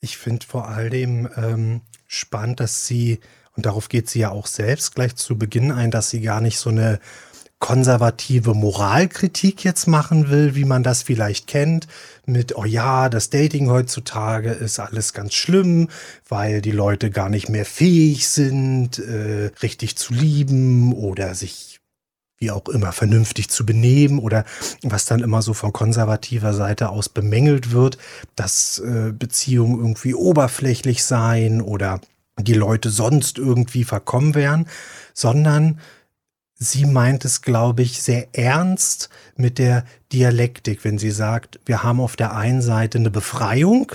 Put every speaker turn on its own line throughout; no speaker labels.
Ich finde vor allem spannend, dass sie, und darauf geht sie ja auch selbst gleich zu Beginn ein, dass sie gar nicht so eine konservative Moralkritik jetzt machen will, wie man das vielleicht kennt, mit, oh ja, das Dating heutzutage ist alles ganz schlimm, weil die Leute gar nicht mehr fähig sind, richtig zu lieben oder sich wie auch immer vernünftig zu benehmen oder was dann immer so von konservativer Seite aus bemängelt wird, dass Beziehungen irgendwie oberflächlich seien oder die Leute sonst irgendwie verkommen wären, sondern sie meint es, glaube ich, sehr ernst mit der Dialektik, wenn sie sagt, wir haben auf der einen Seite eine Befreiung,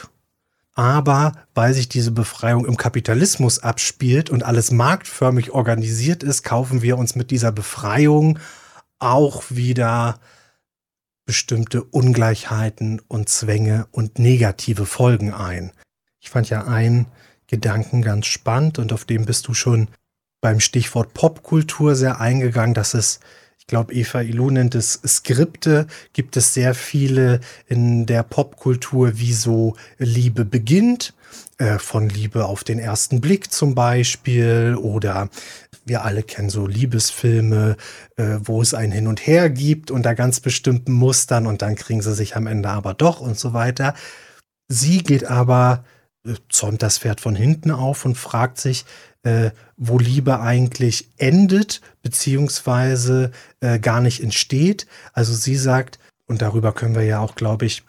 aber weil sich diese Befreiung im Kapitalismus abspielt und alles marktförmig organisiert ist, kaufen wir uns mit dieser Befreiung auch wieder bestimmte Ungleichheiten und Zwänge und negative Folgen ein. Ich fand ja einen Gedanken ganz spannend und auf den bist du schon beim Stichwort Popkultur sehr eingegangen, dass es, ich glaube, Eva Ilou nennt es Skripte, gibt es sehr viele in der Popkultur, wie so Liebe beginnt, von Liebe auf den ersten Blick zum Beispiel, oder wir alle kennen so Liebesfilme, wo es ein Hin und Her gibt unter ganz bestimmten Mustern und dann kriegen sie sich am Ende aber doch und so weiter. Sie geht aber, zäumt das Pferd von hinten auf und fragt sich, wo Liebe eigentlich endet, beziehungsweise gar nicht entsteht. Also sie sagt, und darüber können wir ja auch, glaube ich,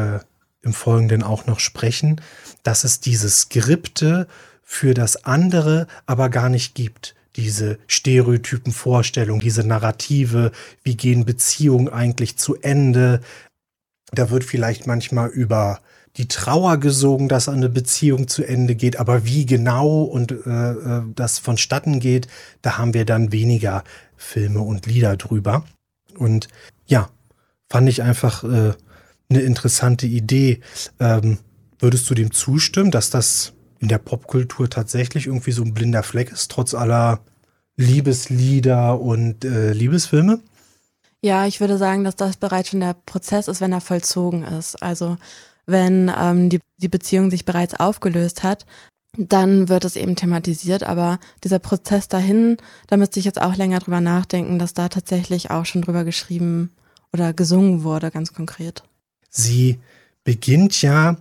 im Folgenden auch noch sprechen, dass es diese Skripte für das andere aber gar nicht gibt. Diese stereotypen Vorstellungen, diese Narrative, wie gehen Beziehungen eigentlich zu Ende. Da wird vielleicht manchmal über die Trauer gesogen, dass eine Beziehung zu Ende geht, aber wie genau und das vonstatten geht, da haben wir dann weniger Filme und Lieder drüber. Und ja, fand ich einfach eine interessante Idee. Würdest du dem zustimmen, dass das in der Popkultur tatsächlich irgendwie so ein blinder Fleck ist, trotz aller Liebeslieder und Liebesfilme?
Ja, ich würde sagen, dass das bereits schon der Prozess ist, wenn er vollzogen ist. Also wenn die Beziehung sich bereits aufgelöst hat, dann wird es eben thematisiert. Aber dieser Prozess dahin, da müsste ich jetzt auch länger drüber nachdenken, dass da tatsächlich auch schon drüber geschrieben oder gesungen wurde, ganz konkret.
Sie beginnt ja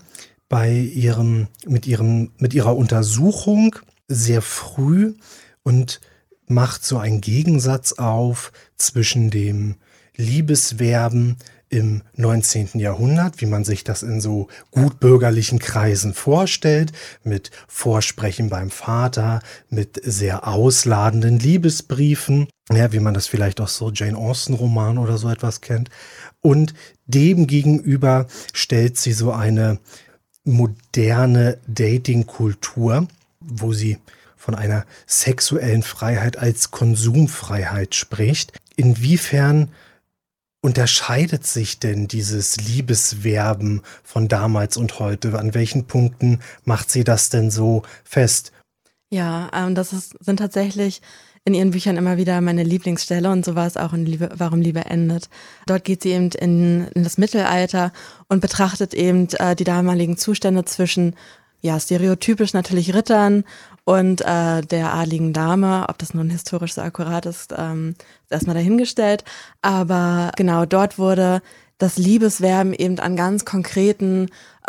mit ihrer Untersuchung sehr früh und macht so einen Gegensatz auf zwischen dem Liebeswerben im 19. Jahrhundert, wie man sich das in so gutbürgerlichen Kreisen vorstellt, mit Vorsprechen beim Vater, mit sehr ausladenden Liebesbriefen, ja, wie man das vielleicht auch so Jane Austen-Roman oder so etwas kennt. Und dem gegenüber stellt sie so eine moderne Dating-Kultur, wo sie von einer sexuellen Freiheit als Konsumfreiheit spricht. Inwiefern unterscheidet sich denn dieses Liebeswerben von damals und heute? An welchen Punkten macht sie das denn so fest?
Ja, sind tatsächlich in ihren Büchern immer wieder meine Lieblingsstelle und so war es auch in Liebe, Warum Liebe endet. Dort geht sie eben in das Mittelalter und betrachtet eben die damaligen Zustände zwischen, ja, stereotypisch natürlich Rittern und der adligen Dame. Ob das nun historisch so akkurat ist erstmal dahingestellt. Aber genau, dort wurde das Liebeswerben eben an ganz konkreten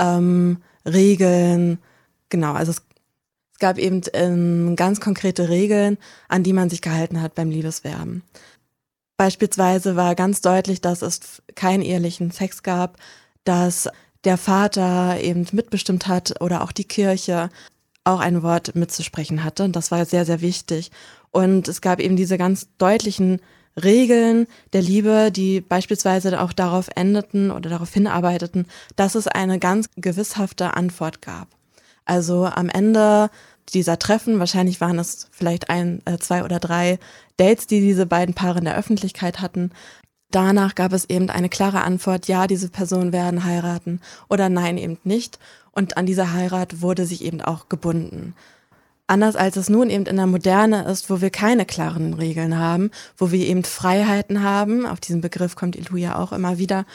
Regeln, genau, also es gab eben ganz konkrete Regeln, an die man sich gehalten hat beim Liebeswerben. Beispielsweise war ganz deutlich, dass es keinen ehelichen Sex gab, dass der Vater eben mitbestimmt hat oder auch die Kirche auch ein Wort mitzusprechen hatte. Und das war sehr, sehr wichtig. Und es gab eben diese ganz deutlichen Regeln der Liebe, die beispielsweise auch darauf endeten oder darauf hinarbeiteten, dass es eine ganz gewisshafte Antwort gab. Also am Ende dieser Treffen, wahrscheinlich waren es vielleicht 2 oder 3 Dates, die diese beiden Paare in der Öffentlichkeit hatten. Danach gab es eben eine klare Antwort, ja, diese Personen werden heiraten oder nein, eben nicht. Und an dieser Heirat wurde sich eben auch gebunden. Anders als es nun eben in der Moderne ist, wo wir keine klaren Regeln haben, wo wir eben Freiheiten haben, auf diesen Begriff kommt Ilou ja auch immer wieder,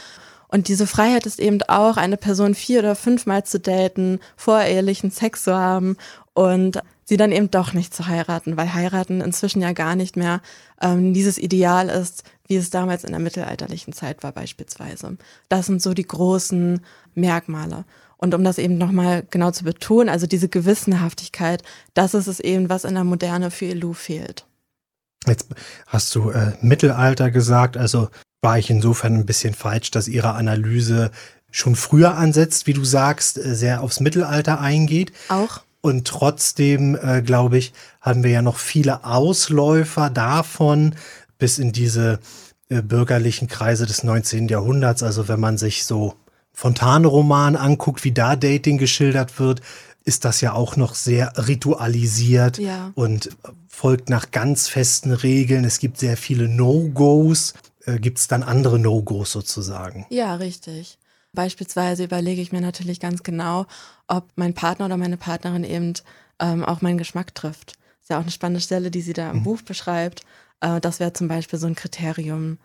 Und diese Freiheit ist eben auch, eine Person 4 oder 5 Mal zu daten, vorehelichen Sex zu haben und sie dann eben doch nicht zu heiraten, weil heiraten inzwischen ja gar nicht mehr dieses Ideal ist, wie es damals in der mittelalterlichen Zeit war beispielsweise. Das sind so die großen Merkmale. Und um das eben nochmal genau zu betonen, also diese Gewissenhaftigkeit, das ist es eben, was in der Moderne für Elou fehlt.
Jetzt hast du Mittelalter gesagt, also war ich insofern ein bisschen falsch, dass Ihre Analyse schon früher ansetzt, wie du sagst, sehr aufs Mittelalter eingeht.
Auch.
Und trotzdem, glaube ich, haben wir ja noch viele Ausläufer davon bis in diese bürgerlichen Kreise des 19. Jahrhunderts. Also wenn man sich so Fontane-Roman anguckt, wie da Dating geschildert wird, ist das ja auch noch sehr ritualisiert und folgt nach ganz festen Regeln. Es gibt sehr viele No-Gos. Gibt es dann andere No-Gos sozusagen?
Ja, richtig. Beispielsweise überlege ich mir natürlich ganz genau, ob mein Partner oder meine Partnerin eben auch meinen Geschmack trifft. Ist ja auch eine spannende Stelle, die sie da im Buch beschreibt. Das wäre zum Beispiel so ein Kriterium,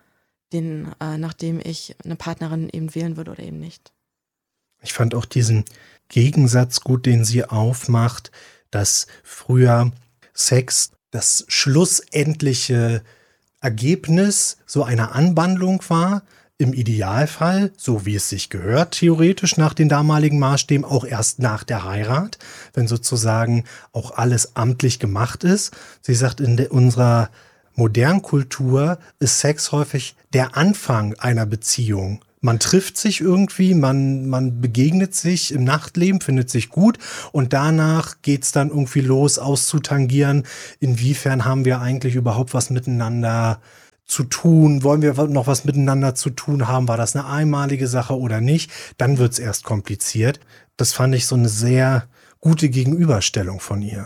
nachdem ich eine Partnerin eben wählen würde oder eben nicht.
Ich fand auch diesen Gegensatz gut, den sie aufmacht, dass früher Sex das schlussendliche Ergebnis so einer Anwandlung war, im Idealfall, so wie es sich gehört, theoretisch nach den damaligen Maßstäben, auch erst nach der Heirat, wenn sozusagen auch alles amtlich gemacht ist. Sie sagt, in unserer modernen Kultur ist Sex häufig der Anfang einer Beziehung. Man trifft sich irgendwie, man begegnet sich im Nachtleben, findet sich gut und danach geht's dann irgendwie los, auszutangieren, inwiefern haben wir eigentlich überhaupt was miteinander zu tun, wollen wir noch was miteinander zu tun haben, war das eine einmalige Sache oder nicht, dann wird's erst kompliziert. Das fand ich so eine sehr gute Gegenüberstellung von ihr.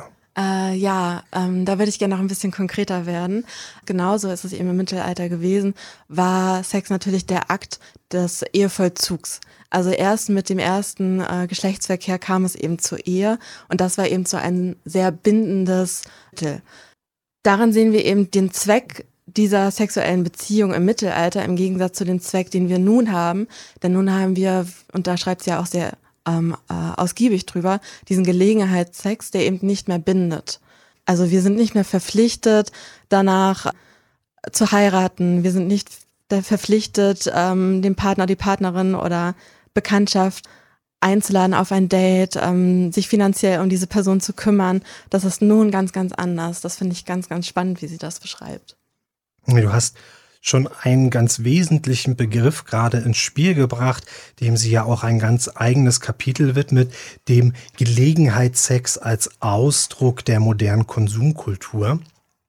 Da würde ich gerne noch ein bisschen konkreter werden. Genauso ist es eben im Mittelalter gewesen, war Sex natürlich der Akt des Ehevollzugs. Also erst mit dem ersten Geschlechtsverkehr kam es eben zur Ehe und das war eben so ein sehr bindendes Mittel. Darin sehen wir eben den Zweck dieser sexuellen Beziehung im Mittelalter im Gegensatz zu dem Zweck, den wir nun haben. Denn nun haben wir, und da schreibt sie ja auch sehr ausgiebig drüber, diesen Gelegenheitssex, der eben nicht mehr bindet. Also wir sind nicht mehr verpflichtet, danach zu heiraten. Wir sind nicht verpflichtet, den Partner, die Partnerin oder Bekanntschaft einzuladen auf ein Date, sich finanziell um diese Person zu kümmern. Das ist nun ganz, ganz anders. Das finde ich ganz, ganz spannend, wie sie das beschreibt.
Du hast schon einen ganz wesentlichen Begriff gerade ins Spiel gebracht, dem sie ja auch ein ganz eigenes Kapitel widmet, dem Gelegenheitssex als Ausdruck der modernen Konsumkultur.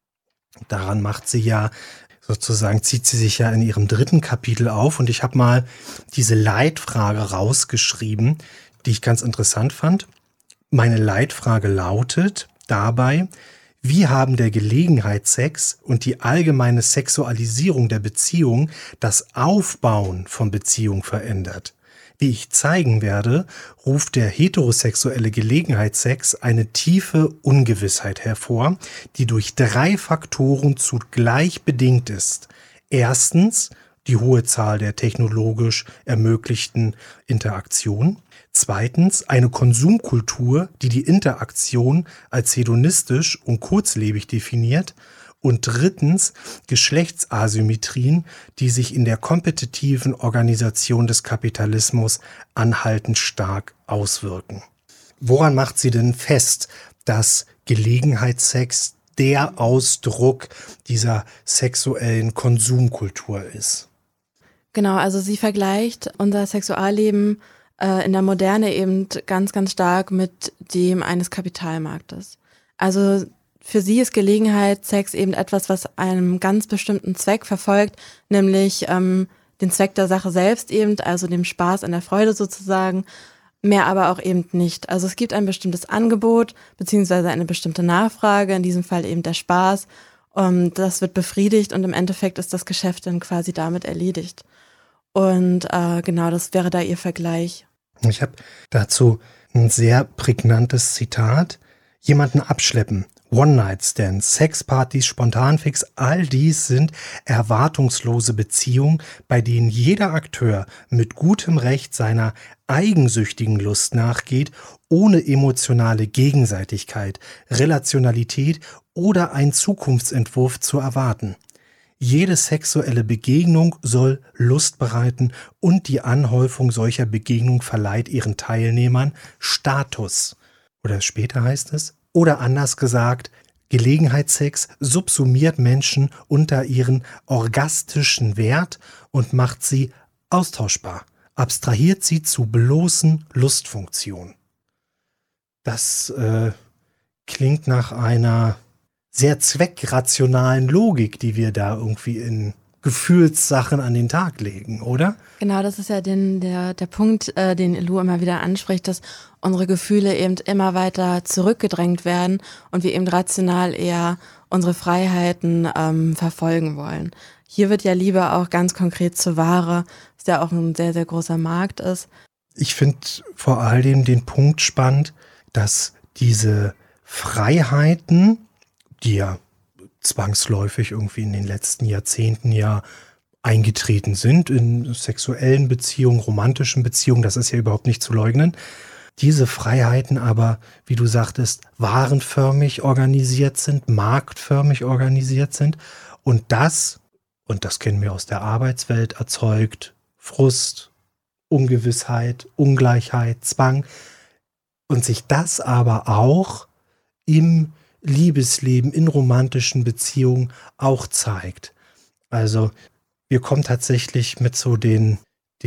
Daran macht sie ja sozusagen, zieht sie sich ja in ihrem 3. Kapitel auf und ich habe mal diese Leitfrage rausgeschrieben, die ich ganz interessant fand. Meine Leitfrage lautet dabei: Wie haben der Gelegenheitssex und die allgemeine Sexualisierung der Beziehung das Aufbauen von Beziehungen verändert? Wie ich zeigen werde, ruft der heterosexuelle Gelegenheitssex eine tiefe Ungewissheit hervor, die durch 3 Faktoren zugleich bedingt ist. Erstens die hohe Zahl der technologisch ermöglichten Interaktionen. Zweitens eine Konsumkultur, die die Interaktion als hedonistisch und kurzlebig definiert. Und drittens Geschlechtsasymmetrien, die sich in der kompetitiven Organisation des Kapitalismus anhaltend stark auswirken. Woran macht sie denn fest, dass Gelegenheitssex der Ausdruck dieser sexuellen Konsumkultur ist?
Genau, also sie vergleicht unser Sexualleben in der Moderne eben ganz, ganz stark mit dem eines Kapitalmarktes. Also für sie ist Gelegenheitssex eben etwas, was einem ganz bestimmten Zweck verfolgt, nämlich den Zweck der Sache selbst eben, also dem Spaß an der Freude sozusagen, mehr aber auch eben nicht. Also es gibt ein bestimmtes Angebot beziehungsweise eine bestimmte Nachfrage, in diesem Fall eben der Spaß. Das wird befriedigt und im Endeffekt ist das Geschäft dann quasi damit erledigt. Und genau, das wäre da ihr Vergleich.
Ich habe dazu ein sehr prägnantes Zitat. Jemanden abschleppen One-Night-Stands, Sexpartys, Spontanfix, all dies sind erwartungslose Beziehungen, bei denen jeder Akteur mit gutem Recht seiner eigensüchtigen Lust nachgeht, ohne emotionale Gegenseitigkeit, Relationalität oder einen Zukunftsentwurf zu erwarten. Jede sexuelle Begegnung soll Lust bereiten und die Anhäufung solcher Begegnungen verleiht ihren Teilnehmern Status. Oder später heißt es, oder anders gesagt, Gelegenheitssex subsumiert Menschen unter ihren orgastischen Wert und macht sie austauschbar, abstrahiert sie zu bloßen Lustfunktionen. Das klingt nach einer sehr zweckrationalen Logik, die wir da irgendwie in Gefühlssachen an den Tag legen, oder?
Genau, das ist ja der Punkt, den Lou immer wieder anspricht, dass unsere Gefühle eben immer weiter zurückgedrängt werden und wir eben rational eher unsere Freiheiten verfolgen wollen. Hier wird ja Liebe auch ganz konkret zur Ware, was ja auch ein sehr, sehr großer Markt ist.
Ich finde vor allem den Punkt spannend, dass diese Freiheiten, die ja zwangsläufig irgendwie in den letzten Jahrzehnten ja eingetreten sind, in sexuellen Beziehungen, romantischen Beziehungen, das ist ja überhaupt nicht zu leugnen. Diese Freiheiten aber, wie du sagtest, warenförmig organisiert sind, marktförmig organisiert sind und das kennen wir aus der Arbeitswelt, erzeugt Frust, Ungewissheit, Ungleichheit, Zwang und sich das aber auch im Liebesleben, in romantischen Beziehungen auch zeigt. Also wir kommen tatsächlich mit so den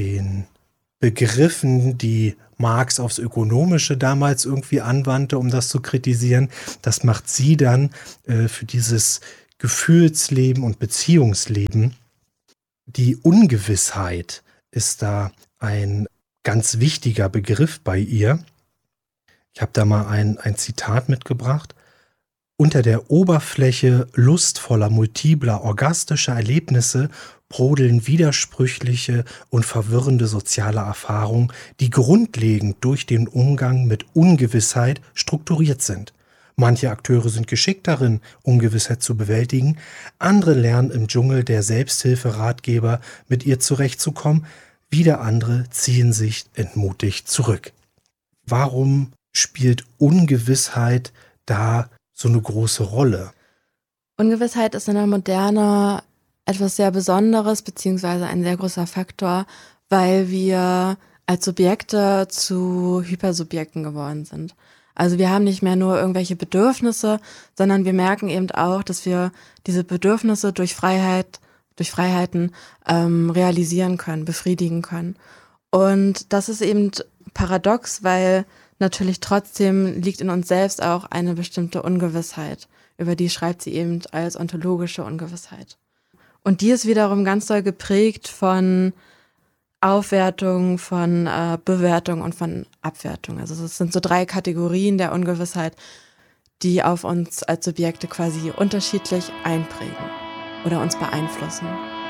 Begriffen, die Marx aufs Ökonomische damals irgendwie anwandte, um das zu kritisieren. Das macht sie dann für dieses Gefühlsleben und Beziehungsleben. Die Ungewissheit ist da ein ganz wichtiger Begriff bei ihr. Ich habe da mal ein Zitat mitgebracht. Unter der Oberfläche lustvoller, multipler, orgastischer Erlebnisse brodeln widersprüchliche und verwirrende soziale Erfahrungen, die grundlegend durch den Umgang mit Ungewissheit strukturiert sind. Manche Akteure sind geschickt darin, Ungewissheit zu bewältigen, andere lernen im Dschungel der Selbsthilferatgeber mit ihr zurechtzukommen, wieder andere ziehen sich entmutigt zurück. Warum spielt Ungewissheit da so eine große Rolle?
Ungewissheit ist in der Moderne etwas sehr Besonderes, beziehungsweise ein sehr großer Faktor, weil wir als Subjekte zu Hypersubjekten geworden sind. Also wir haben nicht mehr nur irgendwelche Bedürfnisse, sondern wir merken eben auch, dass wir diese Bedürfnisse durch Freiheiten realisieren können, befriedigen können. Und das ist eben paradox, weil natürlich trotzdem liegt in uns selbst auch eine bestimmte Ungewissheit. Über die schreibt sie eben als ontologische Ungewissheit. Und die ist wiederum ganz doll geprägt von Aufwertung, von Bewertung und von Abwertung. Also es sind so 3 Kategorien der Ungewissheit, die auf uns als Subjekte quasi unterschiedlich einprägen oder uns beeinflussen.